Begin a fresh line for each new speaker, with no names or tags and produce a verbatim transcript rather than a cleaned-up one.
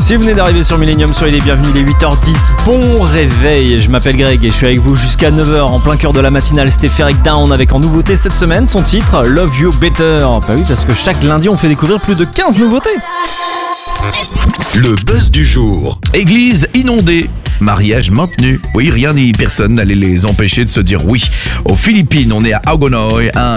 Si vous venez d'arriver sur Millennium, soyez les bienvenus, il est huit heures dix, bon réveil. Je m'appelle Greg et je suis avec vous jusqu'à neuf heures en plein cœur de la matinale. Stéphéric Down avec en nouveauté cette semaine son titre Love You Better. Bah oui, parce que chaque lundi on fait découvrir plus de quinze nouveautés.
Le buzz du jour. Église inondée. Mariage maintenu. Oui, rien ni personne n'allait les empêcher de se dire oui. Aux Philippines, on est à Hagonoy, un